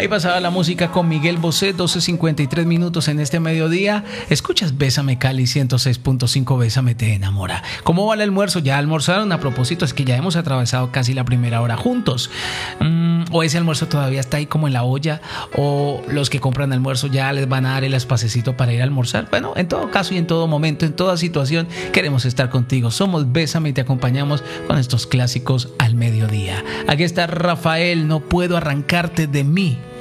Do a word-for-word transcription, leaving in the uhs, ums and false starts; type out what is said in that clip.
Ahí pasaba la música con Miguel Bosé, doce cincuenta y tres minutos en este mediodía. Escuchas Bésame Cali ciento seis punto cinco, Bésame te enamora. ¿Cómo va el almuerzo? ¿Ya almorzaron? A propósito, es que ya hemos atravesado casi la primera hora juntos. Mm, ¿O ese almuerzo todavía está ahí como en la olla? ¿O los que compran almuerzo ya les van a dar el espacecito para ir a almorzar? Bueno, en todo caso y en todo momento, en toda situación, queremos estar contigo. Somos Bésame y te acompañamos con estos clásicos al mediodía. Aquí está Rafael, No puedo arrancarte de mí.